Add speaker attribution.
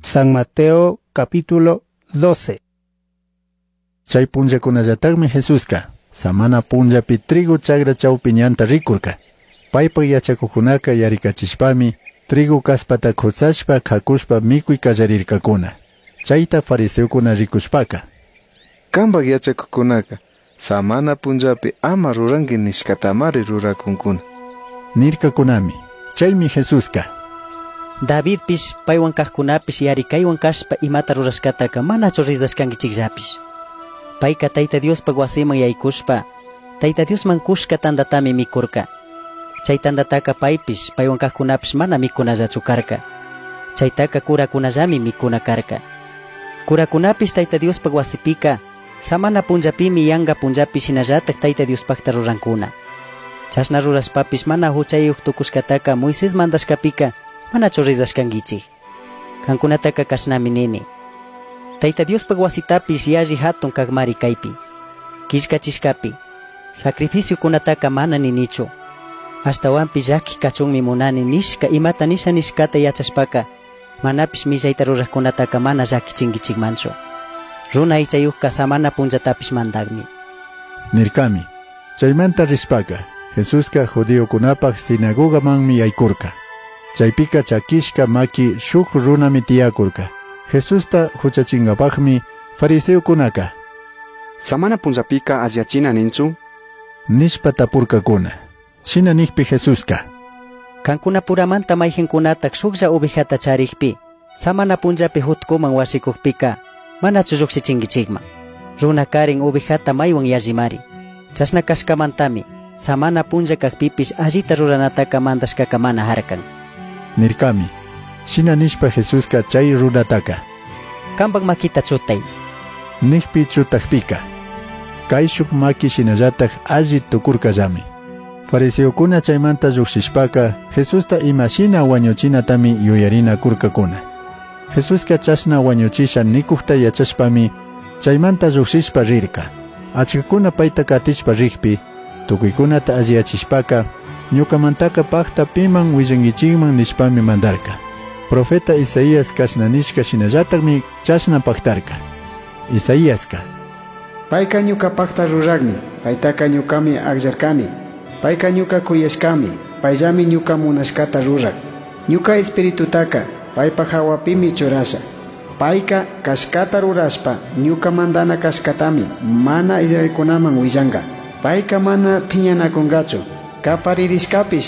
Speaker 1: San Mateo capítulo 12.
Speaker 2: Chay punllakunallatakmi Jesusqa samana punllapi trigo chagra chawpi ñanta rikurqa. Paypa yachakuqkunaka yarikachishpami trigo kaspata khutsashpa khakushpa mikuy kallarirkakuna. Chayta fariseukuna rikushpaka
Speaker 3: Kanpak yachakuqkunaka samana punllapi ama ruranki nishkatamari rurakunkuna
Speaker 2: nirkakunami. Chaymi Jesusqa
Speaker 4: Davidpish paywan kaqkunapish yarikaywan kashpa imata rurashkataka manachu risdashkankichikllapish. Payka Tayta Diospa wasiman yaykushpa Tayta Diosman kushka tandatami mikurka. Chay tandataka paypish paywan kaqkunapish mana mikunallachu karka. Chaytaka kurakunallami mikuna karka. Kurakunapish Tayta Diospa wasipika samana punllapimi yanga punllapi shinallatak Tayta Diospakta rurankuna. Chashna rurashpapish mana huchayuq tukushkataka Moisés mandashkapika manachu risdashkankichik. Kankunataka kashnami nini. Tayta Diospa wasitapish yalli hatun kagmari kaypi. Kishkachishkapi sacrificio kunataka mana ninichu. Ashtawanpi llaki kachunmi munani nishka imata nisha nishkata yachashpaka manapish millayta ruraqkunataka mana llakichinkichikmanchu. Runa aychayuqqa samana punllatapish mandaqmi
Speaker 2: nirkami. Chaymanta rishpaka Jesusqa judiokunapaq sinagogamanmi yaykurqa. Chaypika chakishka maki shuk runami tiyakurqa. Jesusta huchachinkapaqmi fariseukunaka
Speaker 5: Samana punllapika asiyachina ninchu?
Speaker 2: nishpa tapurkakuna. Shina nikpi Jesusqa
Speaker 4: kankuna puramanta mayjinkunatak shuklla ovejata charikpi samana punllapi hutkuman wasikuqpika manachu lluqsichinkichikman. Runa karin ovejata maywan yallimari. Chashna kashkamantami samana punlla kaqpipish allita ruranataka mandashkaka mana harkan
Speaker 2: nirkami. Shina nishpa Jesusqa chay runataka
Speaker 4: kanpak makita chutay
Speaker 2: nikpi chutaqpika kay shuk maki shinallatak alli tukurkallami. Fariseukuna chaymanta lluqsishpaka Jesusta imashina wañuchinatami yuyarina kurkakuna. Jesusqa chashna wañuchisha nikuqta yachashpami chaymanta lluqsishpa rirka. Achkakuna payta katishpa riqpi tukuykunata alliyachishpaka ñukamantaka paqta piman willankichikman nishpami mandarka. Profeta Isaías kashna nishka shinallatakmi chashna paqtarka. Isaíasqa
Speaker 6: Payka ñuka paqta ruraqmi, paytaka ñukami aqllarkani. Payka ñuka kuyashkami, payllami ñuka munashkata ruraq. Ñuka espiritutaka paypa hawapimi churasha. Payka kashkata rurashpa ñuka mandana kashkatami mana israelkunaman willanqa. Payka mana phiñanakunqachu. Kaparirishkapish